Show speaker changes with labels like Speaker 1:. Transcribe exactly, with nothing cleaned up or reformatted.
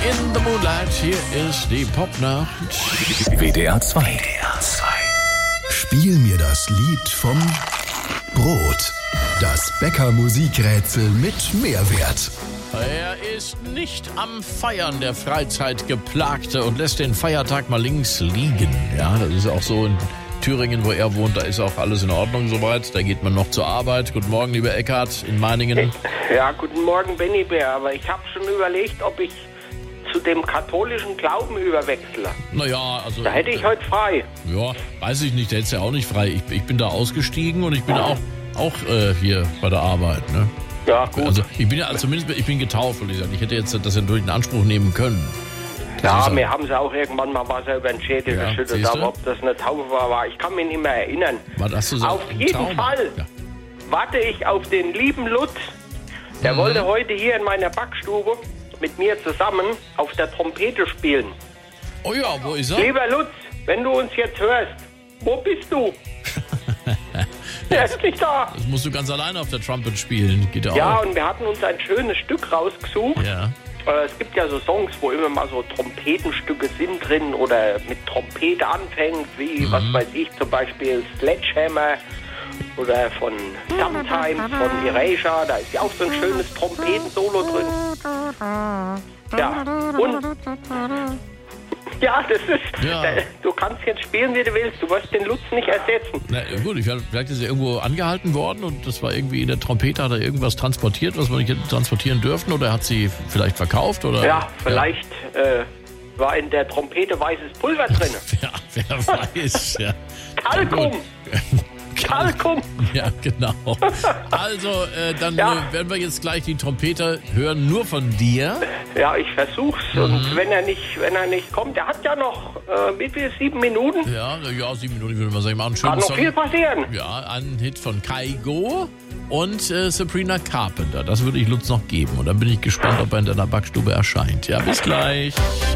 Speaker 1: in the Moonlight. Hier ist die Popnacht.
Speaker 2: W D R zwei. W D R zwei. Spiel mir das Lied vom Brot. Das Bäcker-Musikrätsel mit Mehrwert.
Speaker 1: Er ist nicht am Feiern, der Freizeitgeplagte, und lässt den Feiertag mal links liegen. Ja, das ist auch so in Thüringen, wo er wohnt, da ist auch alles in Ordnung soweit. Da geht man noch zur Arbeit. Guten Morgen, lieber Eckhard in Meiningen.
Speaker 3: Ja, guten Morgen, Benny Bär. Aber ich habe schon überlegt, ob ich zu dem katholischen Glauben überwechsle.
Speaker 1: Naja, also...
Speaker 3: Da hätte ich heute frei.
Speaker 1: Ja, weiß ich nicht, der hätte ja auch nicht frei. Ich, ich bin da ausgestiegen und ich bin auch, auch äh, hier bei der Arbeit, ne?
Speaker 3: Ja, gut.
Speaker 1: Also ich bin ja also zumindest ich bin getauft, würde ich sagen. Ich hätte jetzt das ja durch in Anspruch nehmen können.
Speaker 3: Ja, mir haben sie auch irgendwann mal Wasser über den Schädel
Speaker 1: ja,
Speaker 3: geschüttet, aber ob das eine Taufe war, war, ich kann mich nicht mehr erinnern.
Speaker 1: Was hast du so
Speaker 3: auf jeden
Speaker 1: Traum?
Speaker 3: Fall
Speaker 1: Ja.
Speaker 3: warte ich auf den lieben Lutz. Der
Speaker 1: Mhm.
Speaker 3: wollte heute hier in meiner Backstube mit mir zusammen auf der Trompete spielen.
Speaker 1: Oh ja, wo ist er?
Speaker 3: Lieber Lutz, wenn du uns jetzt hörst, wo bist du? Der ist nicht da.
Speaker 1: Das musst du ganz alleine auf der Trumpet spielen. Geht ja auch.
Speaker 3: Ja, und wir hatten uns ein schönes Stück rausgesucht.
Speaker 1: Ja.
Speaker 3: Äh, Es gibt ja so Songs, wo immer mal so Trompetenstücke sind drin oder mit Trompete anfängt, wie,
Speaker 1: Mhm.
Speaker 3: was weiß ich, zum Beispiel Sledgehammer oder von Sometimes von Erasure. Da ist ja auch so ein schönes Trompetensolo drin. Ja, und... Ja, das ist...
Speaker 1: Ja.
Speaker 3: äh, Du kannst jetzt spielen, wie du willst. Du wirst den Lutz nicht ersetzen.
Speaker 1: Na gut, ich, vielleicht ist er irgendwo angehalten worden und das war irgendwie in der Trompete, hat er irgendwas transportiert, was wir nicht hätten transportieren dürfen, oder hat sie vielleicht verkauft? Oder?
Speaker 3: Ja, vielleicht äh, war in der Trompete weißes Pulver drin.
Speaker 1: Ja, wer weiß. Ja.
Speaker 3: Kalkum! Kalkum!
Speaker 1: Ja, genau. Also, äh, dann
Speaker 3: Ja.
Speaker 1: äh, werden wir jetzt gleich die Trompete hören, nur von dir.
Speaker 3: Ja, ich versuch's.
Speaker 1: Mhm.
Speaker 3: Und wenn er nicht, wenn er nicht kommt, der hat ja noch äh, wie viel? Sieben Minuten.
Speaker 1: Ja, ja, sieben Minuten, ich würde mal sagen, ich mache einen
Speaker 3: Kann
Speaker 1: schönen
Speaker 3: noch
Speaker 1: Song.
Speaker 3: viel passieren.
Speaker 1: Ja, ein Hit von Kaigo und äh, Sabrina Carpenter. Das würde ich Lutz noch geben. Und dann bin ich gespannt, ob er in deiner Backstube erscheint. Ja, bis gleich.